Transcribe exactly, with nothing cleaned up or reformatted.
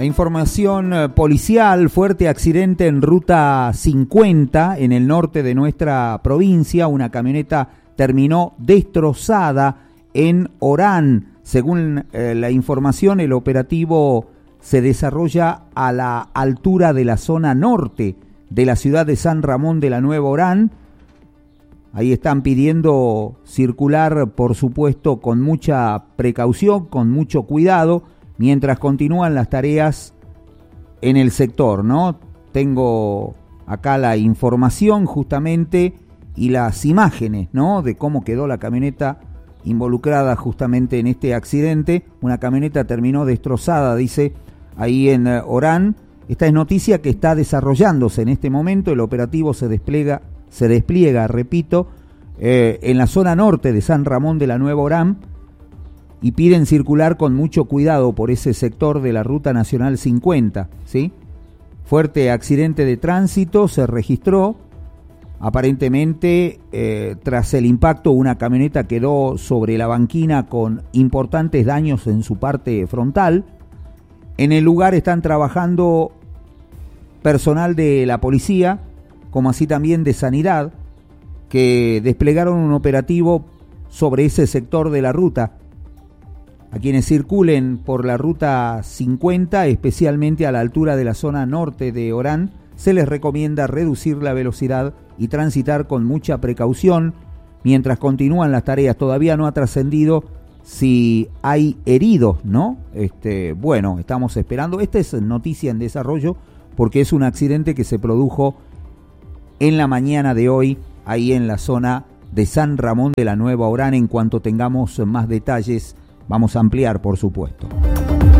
La información policial: fuerte accidente en ruta cincuenta en el norte de nuestra provincia. Una camioneta terminó destrozada en Orán. Según eh, la información, el operativo se desarrolla a la altura de la zona norte de la ciudad de San Ramón de la Nueva Orán. Ahí están pidiendo circular, por supuesto, con mucha precaución, con mucho cuidado, mientras continúan las tareas en el sector, ¿no? Tengo acá la información justamente y las imágenes, ¿no?, de cómo quedó la camioneta involucrada justamente en este accidente. Una camioneta terminó destrozada, dice, ahí en Orán. Esta es noticia que está desarrollándose en este momento. El operativo se despliega, se despliega, repito, eh, en la zona norte de San Ramón de la Nueva Orán, y piden circular con mucho cuidado por ese sector de la Ruta Nacional cincuenta, ¿sí? Fuerte accidente de tránsito se registró. Aparentemente, eh, tras el impacto, una camioneta quedó sobre la banquina con importantes daños en su parte frontal. En el lugar están trabajando personal de la policía, como así también de sanidad, que desplegaron un operativo sobre ese sector de la ruta. A quienes circulen por la ruta cincuenta, especialmente a la altura de la zona norte de Orán, se les recomienda reducir la velocidad y transitar con mucha precaución mientras continúan las tareas. Todavía no ha trascendido si hay heridos, ¿no? Este, bueno, estamos esperando. Esta es noticia en desarrollo porque es un accidente que se produjo en la mañana de hoy, ahí en la zona de San Ramón de la Nueva Orán. En cuanto tengamos más detalles, vamos a ampliar, por supuesto.